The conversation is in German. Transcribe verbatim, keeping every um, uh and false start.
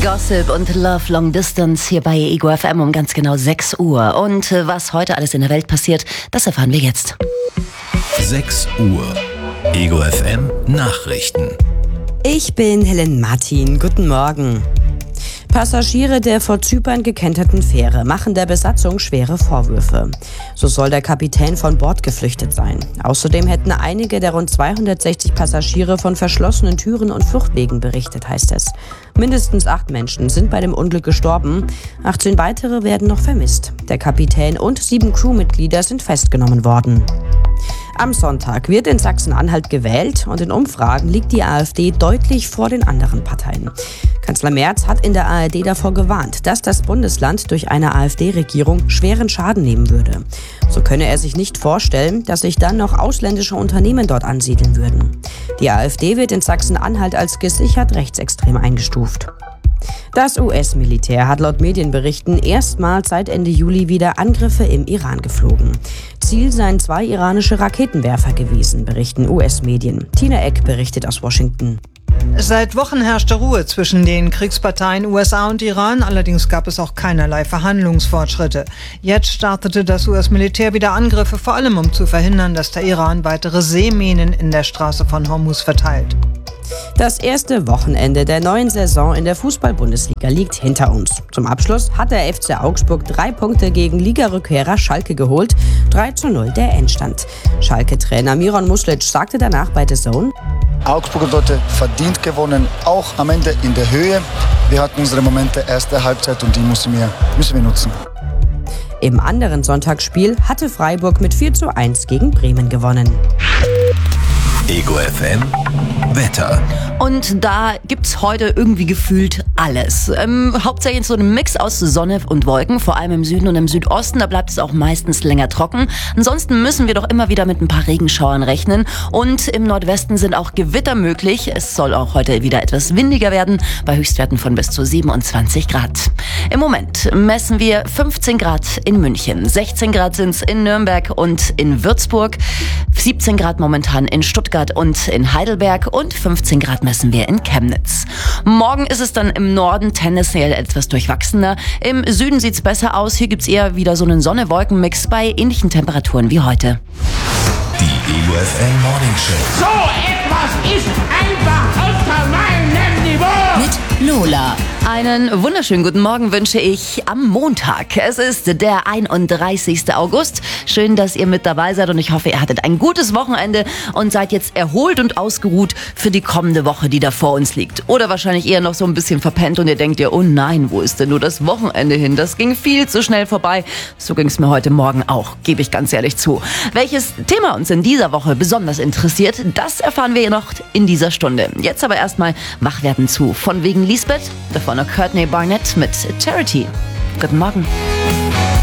Gossip und Love Long Distance hier bei Ego F M um ganz genau sechs Uhr. Und äh, was heute alles in der Welt passiert, das erfahren wir jetzt. sechs Uhr. Ego F M Nachrichten. Ich bin Helen Martin. Guten Morgen. Passagiere der vor Zypern gekenterten Fähre machen der Besatzung schwere Vorwürfe. So soll der Kapitän von Bord geflüchtet sein. Außerdem hätten einige der rund zweihundertsechzig Passagiere von verschlossenen Türen und Fluchtwegen berichtet, heißt es. Mindestens acht Menschen sind bei dem Unglück gestorben. achtzehn weitere werden noch vermisst. Der Kapitän und sieben Crewmitglieder sind festgenommen worden. Am Sonntag wird in Sachsen-Anhalt gewählt und in Umfragen liegt die AfD deutlich vor den anderen Parteien. Kanzler Merz hat in der A R D davor gewarnt, dass das Bundesland durch eine AfD-Regierung schweren Schaden nehmen würde. So könne er sich nicht vorstellen, dass sich dann noch ausländische Unternehmen dort ansiedeln würden. Die AfD wird in Sachsen-Anhalt als gesichert rechtsextrem eingestuft. Das U S-Militär hat laut Medienberichten erstmals seit Ende Juli wieder Angriffe im Iran geflogen. Ziel seien zwei iranische Raketenwerfer gewesen, berichten U S-Medien. Tina Eck berichtet aus Washington. Seit Wochen herrschte Ruhe zwischen den Kriegsparteien U S A und Iran, allerdings gab es auch keinerlei Verhandlungsfortschritte. Jetzt startete das U S-Militär wieder Angriffe, vor allem um zu verhindern, dass der Iran weitere Seeminen in der Straße von Hormuz verteilt. Das erste Wochenende der neuen Saison in der Fußball-Bundesliga liegt hinter uns. Zum Abschluss hat der F C Augsburg drei Punkte gegen Ligarückkehrer Schalke geholt. drei zu null der Endstand. Schalke-Trainer Miron Muslic sagte danach bei The Zone: Augsburg hat heute verdient gewonnen, auch am Ende in der Höhe. Wir hatten unsere Momente erste Halbzeit und die müssen wir, müssen wir nutzen. Im anderen Sonntagsspiel hatte Freiburg mit vier zu eins gegen Bremen gewonnen. Ego F M Wetter. Und da gibt's heute irgendwie gefühlt alles. Ähm, hauptsächlich so ein Mix aus Sonne und Wolken, vor allem im Süden und im Südosten. Da bleibt es auch meistens länger trocken. Ansonsten müssen wir doch immer wieder mit ein paar Regenschauern rechnen. Und im Nordwesten sind auch Gewitter möglich. Es soll auch heute wieder etwas windiger werden, bei Höchstwerten von bis zu siebenundzwanzig Grad. Im Moment messen wir fünfzehn Grad in München, sechzehn Grad sind's in Nürnberg und in Würzburg, siebzehn Grad momentan in Stuttgart und in Heidelberg und fünfzehn Grad messen wir in Chemnitz. Morgen ist es dann im Norden tendenziell etwas durchwachsener. Im Süden sieht's besser aus. Hier gibt's eher wieder so einen Sonne-Wolken-Mix bei ähnlichen Temperaturen wie heute. Die Ego F M Morning Show. So etwas ist einfach unter meinem Niveau. Mit Lola. Einen wunderschönen guten Morgen wünsche ich am Montag. Es ist der einunddreißigste August. Schön, dass ihr mit dabei seid und ich hoffe, ihr hattet ein gutes Wochenende und seid jetzt erholt und ausgeruht für die kommende Woche, die da vor uns liegt. Oder wahrscheinlich eher noch so ein bisschen verpennt und ihr denkt ihr, oh nein, wo ist denn nur das Wochenende hin? Das ging viel zu schnell vorbei. So ging es mir heute Morgen auch, gebe ich ganz ehrlich zu. Welches Thema uns in dieser Woche besonders interessiert, das erfahren wir noch in dieser Stunde. Jetzt aber erstmal wach werden zu von wegen Lisbeth, davon noch Courtney Barnett mit Charity. Guten Morgen.